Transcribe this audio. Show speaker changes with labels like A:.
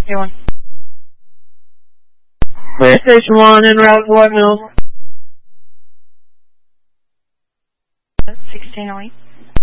A: Here one.
B: Station 1 en route to White Mills.
A: 1608.